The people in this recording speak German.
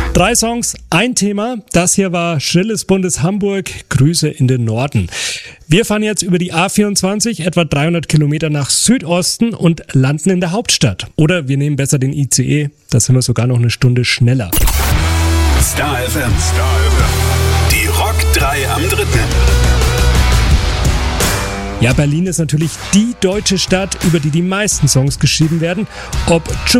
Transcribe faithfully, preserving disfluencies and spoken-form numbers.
Drei Songs, ein Thema. Das hier war Schrilles Bundes Hamburg. Grüße in den Norden. Wir fahren jetzt über die A vierundzwanzig, etwa dreihundert Kilometer nach Südosten und landen in der Hauptstadt. Oder wir nehmen besser den I C E, da sind wir sogar noch eine Stunde schneller. Star F M. Star F M. Die Rock drei am dritten. Ja, Berlin ist natürlich die deutsche Stadt, über die die meisten Songs geschrieben werden. Ob